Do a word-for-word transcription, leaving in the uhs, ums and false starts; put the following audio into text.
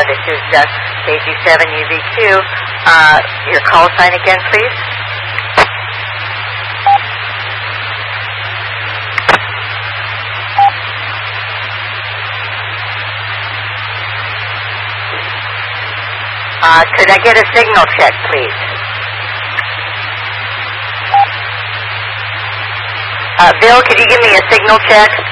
this is uh, K G seven U V two. Uh, your call sign again, please. Uh, could I get a signal check, please? Uh, Bill, could you give me a signal check?